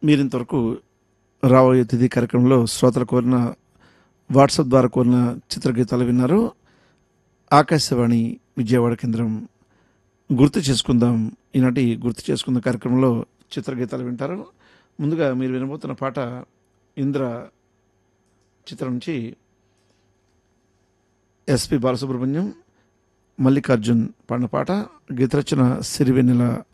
మీరింతవరకు రాబోయే తిథి కార్యక్రమంలో శ్రోతలు కోరిన వాట్సాప్ ద్వారా కోరిన చిత్రగీతాలు విన్నారు. ఆకాశవాణి విజయవాడ కేంద్రం గుర్తు చేసుకుందాం. ఈనాటి గుర్తు చేసుకుందాం కార్యక్రమంలో చిత్రగీతాలు వింటారు. ముందుగా మీరు వినబోతున్న పాట ఇంద్ర చిత్రం నుంచి ఎస్పి బాలసుబ్రహ్మణ్యం, మల్లికార్జున్ పాడిన పాట. గీత రచన సిరివెన్నెల